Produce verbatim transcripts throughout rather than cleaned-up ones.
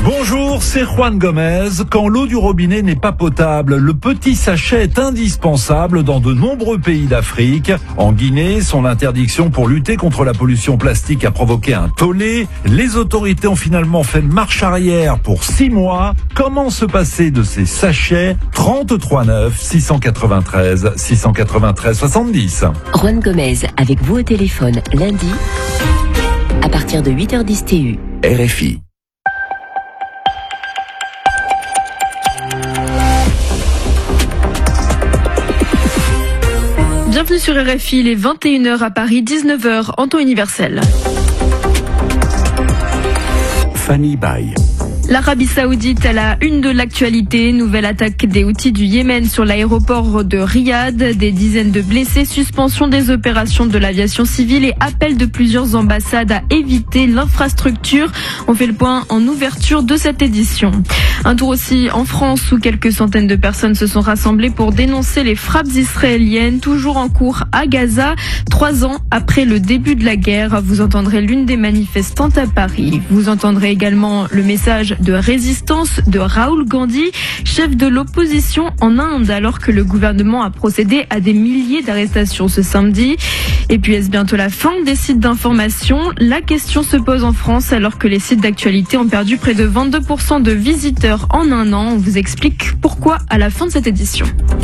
Bonjour, c'est Juan Gomez. Quand l'eau du robinet n'est pas potable, le petit sachet est indispensable dans de nombreux pays d'Afrique. En Guinée, son interdiction pour lutter contre la pollution plastique a provoqué un tollé. Les autorités ont finalement fait marche arrière pour six mois. Comment se passer de ces sachets? trente-trois neuf, six cent quatre-vingt-treize, six cent quatre-vingt-treize, soixante-dix. Juan Gomez avec vous au téléphone lundi à partir de huit heures dix T U. R F I. Bienvenue sur R F I, il est vingt et une heures à Paris, dix-neuf heures en temps universel. Fanny Baye. L'Arabie Saoudite à la une de l'actualité, nouvelle attaque des Houthis du Yémen sur l'aéroport de Riyad, des dizaines de blessés, suspension des opérations de l'aviation civile et appel de plusieurs ambassades à éviter l'infrastructure. On fait le point en ouverture de cette édition. Un tour aussi en France où quelques centaines de personnes se sont rassemblées pour dénoncer les frappes israéliennes toujours en cours à Gaza. Trois ans après le début de la guerre, vous entendrez l'une des manifestantes à Paris. Vous entendrez également le message de résistance de Rahul Gandhi, chef de l'opposition en Inde, alors que le gouvernement a procédé à des milliers d'arrestations ce samedi. Et puis est-ce bientôt la fin des sites d'information? La question se pose en France alors que les sites d'actualité ont perdu près de vingt-deux pour cent de visiteurs en un an. On vous explique pourquoi à la fin de cette édition.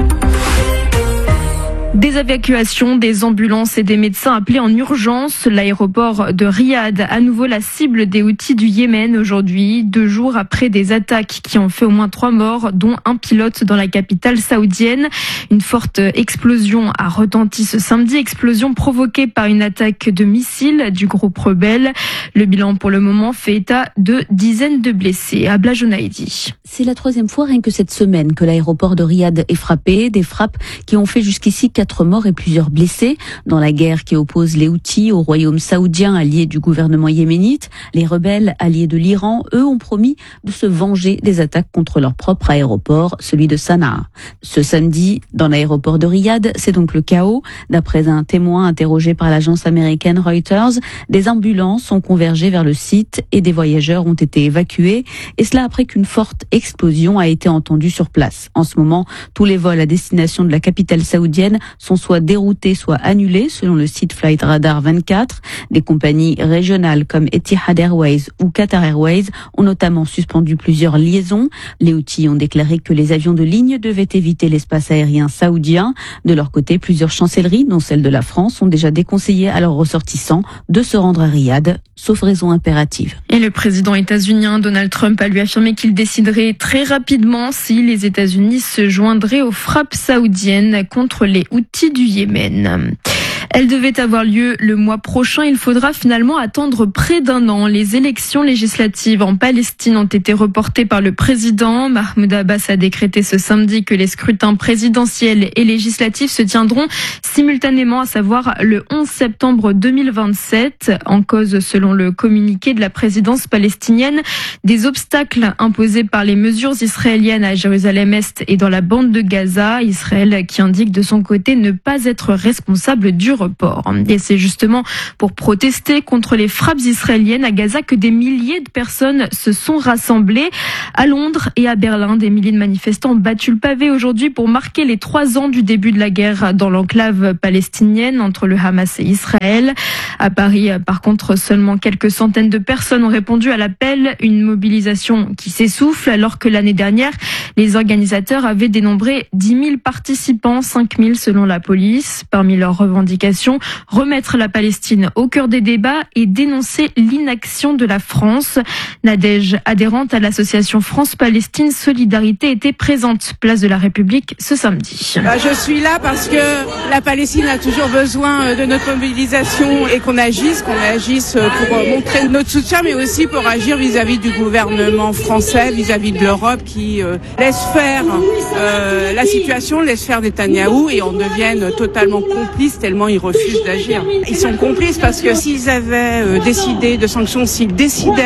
Des évacuations, des ambulances et des médecins appelés en urgence. L'aéroport de Riyad, à nouveau la cible des Houthis du Yémen aujourd'hui, deux jours après des attaques qui ont fait au moins trois morts, dont un pilote dans la capitale saoudienne. Une forte explosion a retenti ce samedi, explosion provoquée par une attaque de missiles du groupe rebelle. Le bilan pour le moment fait état de dizaines de blessés. Abla Jonaidi. C'est la troisième fois rien que cette semaine que l'aéroport de Riyad est frappé, des frappes qui ont fait jusqu'ici quatre morts et plusieurs blessés dans la guerre qui oppose les Houthis au royaume saoudien allié du gouvernement yéménite. Les rebelles alliés de l'Iran, eux, ont promis de se venger des attaques contre leur propre aéroport, celui de Sanaa. Ce samedi, dans l'aéroport de Riyad, c'est donc le chaos. D'après un témoin interrogé par l'agence américaine Reuters, des ambulances ont convergé vers le site et des voyageurs ont été évacués. Et cela après qu'une forte explosion a été entendue sur place. En ce moment, tous les vols à destination de la capitale saoudienne sont soit déroutés, soit annulés, selon le site Flight Radar vingt-quatre. Des compagnies régionales comme Etihad Airways ou Qatar Airways ont notamment suspendu plusieurs liaisons. Les Houthis ont déclaré que les avions de ligne devaient éviter l'espace aérien saoudien. De leur côté, plusieurs chancelleries, dont celle de la France, ont déjà déconseillé à leurs ressortissants de se rendre à Riyad, sauf raison impérative. Et le président états-unien Donald Trump a lui affirmé qu'il déciderait très rapidement si les États-Unis se joindraient aux frappes saoudiennes contre les Houthis du Yémen. Elle devait avoir lieu le mois prochain. Il faudra finalement attendre près d'un an. Les élections législatives en Palestine ont été reportées par le président. Mahmoud Abbas a décrété ce samedi que les scrutins présidentiels et législatifs se tiendront simultanément, à savoir le onze septembre deux mille vingt-sept. En cause, selon le communiqué de la présidence palestinienne, des obstacles imposés par les mesures israéliennes à Jérusalem-Est et dans la bande de Gaza. Israël qui indique de son côté ne pas être responsable du report. Et c'est justement pour protester contre les frappes israéliennes à Gaza que des milliers de personnes se sont rassemblées. À Londres et à Berlin, des milliers de manifestants ont battu le pavé aujourd'hui pour marquer les trois ans du début de la guerre dans l'enclave palestinienne entre le Hamas et Israël. À Paris, par contre, seulement quelques centaines de personnes ont répondu à l'appel, une mobilisation qui s'essouffle alors que l'année dernière, les organisateurs avaient dénombré dix mille participants, cinq mille selon la police. Parmi leurs revendications, remettre la Palestine au cœur des débats et dénoncer l'inaction de la France. Nadège, adhérente à l'association France-Palestine Solidarité, était présente place de la République ce samedi. Bah, je suis là parce que la Palestine a toujours besoin de notre mobilisation et qu'on agisse, qu'on agisse pour montrer notre soutien, mais aussi pour agir vis-à-vis du gouvernement français, vis-à-vis de l'Europe qui euh, laisse faire euh, la situation, laisse faire Netanyahou et on devienne totalement complice tellement ils refusent d'agir. Ils sont complices parce que s'ils avaient euh, décidé de sanctions, s'ils décidaient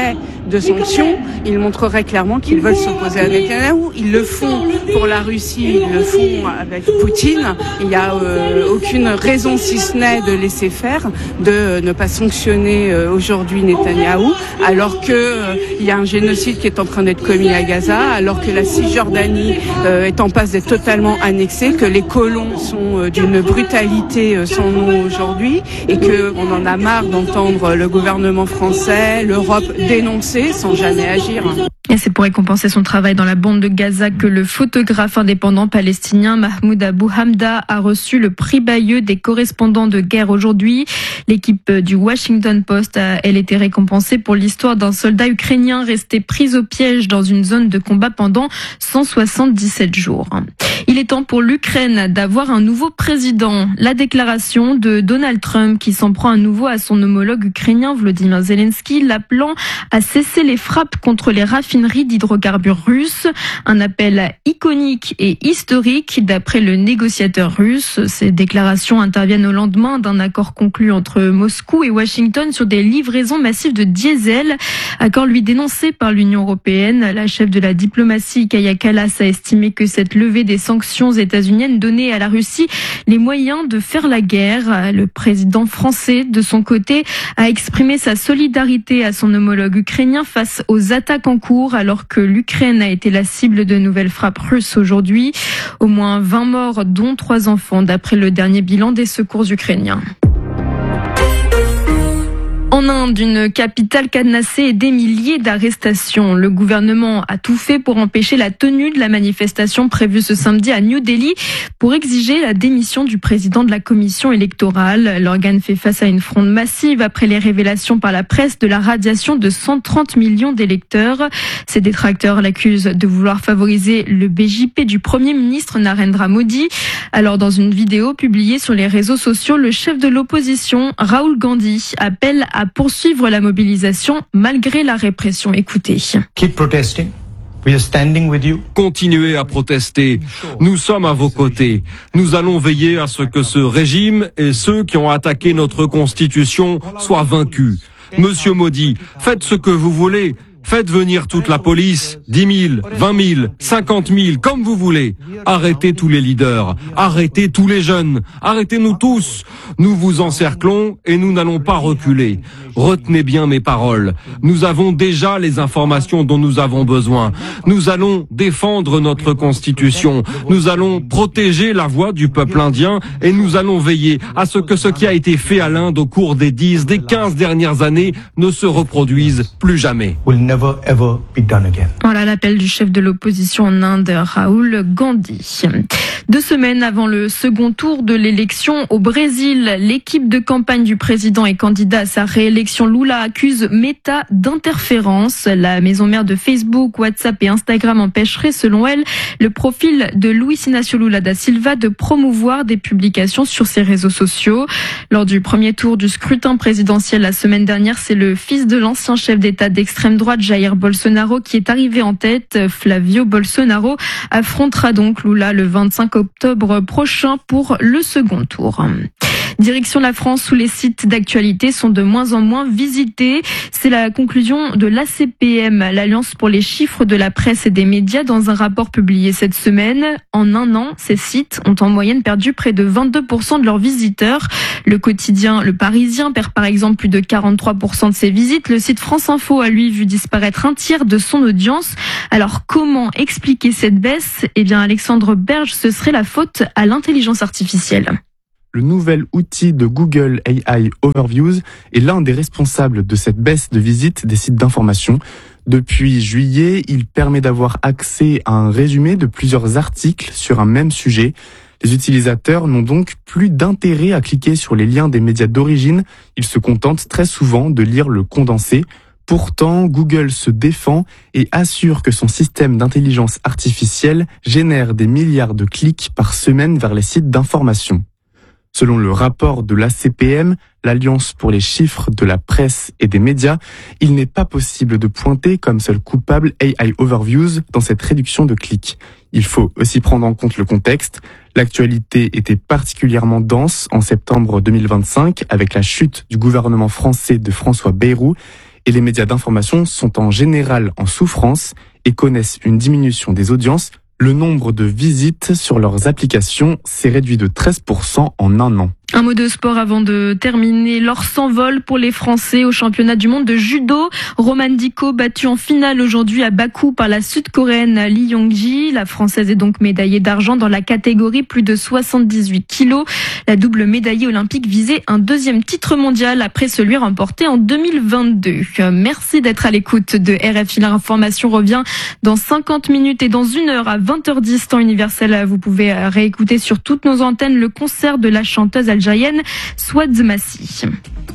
de sanctions, ils montreraient clairement qu'ils veulent s'opposer à Netanyahou. Ils le font pour la Russie, ils le font avec Poutine. Il n'y a euh, aucune raison, si ce n'est de laisser faire, de ne pas sanctionner euh, aujourd'hui Netanyahou, alors qu'il euh, y a un génocide qui est en train d'être commis à Gaza, alors que la Cisjordanie euh, est en passe d'être totalement annexée, que les colons sont euh, d'une brutalité euh, sans nom aujourd'hui, et qu'on en a marre d'entendre le gouvernement français, l'Europe dénoncer sans jamais agir. Et c'est pour récompenser son travail dans la bande de Gaza que le photographe indépendant palestinien Mahmoud Abu Hamda a reçu le prix Bayeux des correspondants de guerre aujourd'hui. L'équipe du Washington Post a, elle, été récompensée pour l'histoire d'un soldat ukrainien resté pris au piège dans une zone de combat pendant cent soixante-dix-sept jours. Il est temps pour l'Ukraine d'avoir un nouveau président. La déclaration de Donald Trump qui s'en prend à nouveau à son homologue ukrainien Volodymyr Zelensky, l'appelant à cesser les frappes contre les raffineries d'hydrocarbures russes. Un appel iconique et historique d'après le négociateur russe. Ces déclarations interviennent au lendemain d'un accord conclu entre Moscou et Washington sur des livraisons massives de diesel. Accord lui dénoncé par l'Union européenne. La chef de la diplomatie, Kaja Kallas, a estimé que cette levée des sanctions états-uniennes donnait à la Russie les moyens de faire la guerre. Le président français, de son côté, a exprimé sa solidarité à son homologue ukrainien face aux attaques en cours, alors que l'Ukraine a été la cible de nouvelles frappes russes aujourd'hui. Au moins vingt morts, dont trois enfants, d'après le dernier bilan des secours ukrainiens. En Inde, une capitale cadenassée et des milliers d'arrestations. Le gouvernement a tout fait pour empêcher la tenue de la manifestation prévue ce samedi à New Delhi pour exiger la démission du président de la commission électorale. L'organe fait face à une fronde massive après les révélations par la presse de la radiation de cent trente millions d'électeurs. Ses détracteurs l'accusent de vouloir favoriser le B J P du Premier ministre Narendra Modi. Alors, dans une vidéo publiée sur les réseaux sociaux, le chef de l'opposition, Rahul Gandhi, appelle à poursuivre la mobilisation malgré la répression. Écoutez. Keep protesting. We are standing with you. Continuez à protester. Nous sommes à vos côtés. Nous allons veiller à ce que ce régime et ceux qui ont attaqué notre constitution soient vaincus. Monsieur Modi, faites ce que vous voulez. Faites venir toute la police, dix mille, vingt mille, cinquante mille, comme vous voulez. Arrêtez tous les leaders, arrêtez tous les jeunes, arrêtez-nous tous. Nous vous encerclons et nous n'allons pas reculer. Retenez bien mes paroles. Nous avons déjà les informations dont nous avons besoin. Nous allons défendre notre constitution. Nous allons protéger la voix du peuple indien et nous allons veiller à ce que ce qui a été fait à l'Inde au cours des dix, des quinze dernières années ne se reproduise plus jamais. Ever be done again. Voilà l'appel du chef de l'opposition en Inde, Rahul Gandhi. Deux semaines avant le second tour de l'élection au Brésil, l'équipe de campagne du président et candidat à sa réélection Lula accuse Meta d'interférence. La maison mère de Facebook, WhatsApp et Instagram empêcherait, selon elle, le profil de Luiz Inácio Lula da Silva de promouvoir des publications sur ses réseaux sociaux. Lors du premier tour du scrutin présidentiel la semaine dernière, c'est le fils de l'ancien chef d'État d'extrême droite, Jair Bolsonaro, qui est arrivé en tête. Flavio Bolsonaro affrontera donc Lula le vingt-cinq octobre prochain pour le second tour. Direction la France où les sites d'actualité sont de moins en moins visités. C'est la conclusion de l'A C P M, l'Alliance pour les chiffres de la presse et des médias, dans un rapport publié cette semaine. En un an, ces sites ont en moyenne perdu près de vingt-deux pour cent de leurs visiteurs. Le quotidien Le Parisien perd par exemple plus de quarante-trois pour cent de ses visites. Le site France Info a lui vu disparaître un tiers de son audience. Alors comment expliquer cette baisse ? Eh bien, Alexandre Berge, ce serait la faute à l'intelligence artificielle. Le nouvel outil de Google A I Overviews est l'un des responsables de cette baisse de visite des sites d'information. Depuis juillet, il permet d'avoir accès à un résumé de plusieurs articles sur un même sujet. Les utilisateurs n'ont donc plus d'intérêt à cliquer sur les liens des médias d'origine. Ils se contentent très souvent de lire le condensé. Pourtant, Google se défend et assure que son système d'intelligence artificielle génère des milliards de clics par semaine vers les sites d'information. Selon le rapport de l'A C P M, l'Alliance pour les chiffres de la presse et des médias, il n'est pas possible de pointer comme seul coupable A I Overviews dans cette réduction de clics. Il faut aussi prendre en compte le contexte. L'actualité était particulièrement dense en septembre deux mille vingt-cinq avec la chute du gouvernement français de François Bayrou et les médias d'information sont en général en souffrance et connaissent une diminution des audiences. Le nombre de visites sur leurs applications s'est réduit de treize pour cent en un an. Un mot de sport avant de terminer. L'or s'envole pour les Français au championnat du monde de judo. Roman Diko battu en finale aujourd'hui à Bakou par la sud-coréenne Lee Yong-ji. La Française est donc médaillée d'argent dans la catégorie plus de soixante-dix-huit kilos. La double médaillée olympique visait un deuxième titre mondial après celui remporté en deux mille vingt-deux. Merci d'être à l'écoute de R F I. L'information revient dans cinquante minutes et dans une heure à vingt heures dix temps universel. Vous pouvez réécouter sur toutes nos antennes le concert de la chanteuse algérienne Swad Massi.